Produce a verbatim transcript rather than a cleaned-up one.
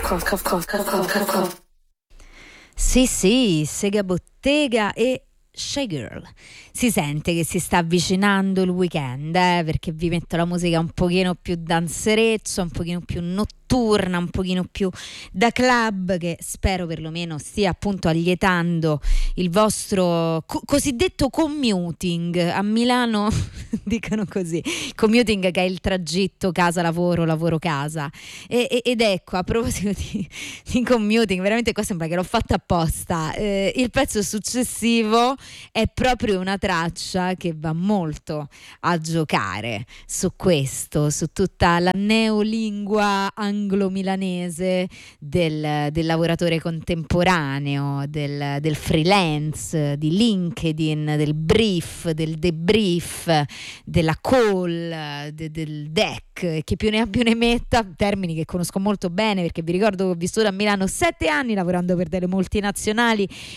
Sì, sì, Sega Bottega e Shy Girl. Si sente che si sta avvicinando il weekend, eh, perché vi metto la musica un pochino più danzereccia, un pochino più notturna, un pochino più da club, che spero perlomeno stia appunto allietando il vostro co- cosiddetto commuting. A Milano dicono così, commuting, che è il tragitto casa-lavoro, lavoro-casa. E, e- ed ecco, a proposito di, di commuting, veramente qua sembra che l'ho fatta apposta. Eh, il pezzo successivo è proprio una traccia che va molto a giocare su questo, su tutta la neolingua anglo-milanese del, del lavoratore contemporaneo, del, del freelance, di LinkedIn, del brief, del debrief, della call, de, del deck, che più ne ha più ne metta, termini che conosco molto bene perché vi ricordo che ho vissuto a Milano sette anni lavorando per delle multinazionali